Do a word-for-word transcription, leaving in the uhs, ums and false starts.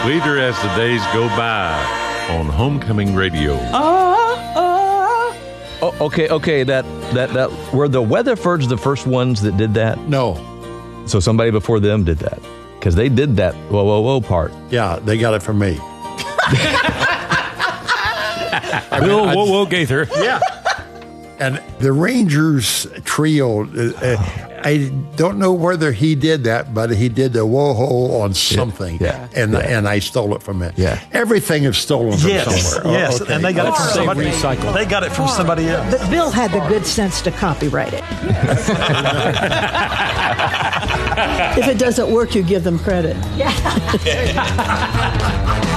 sweeter as the days go by on Homecoming Radio. Oh, oh. Oh, okay, okay. That that that were the Weatherfords the first ones that did that? No. So somebody before them did that because they did that whoa whoa whoa part. Yeah, they got it from me. I mean, Bill Whoa Whoa Gaither. Yeah. And the Rangers trio, uh, I don't know whether he did that, but he did the whoa-ho on something. Yeah, and yeah. and I stole it from him. Yeah. Everything is stolen from Yes, somewhere. yes, Oh, okay. and they got it from Say somebody. recycle. They got it from somebody else. But Bill had the good sense to copyright it. If it doesn't work, you give them credit.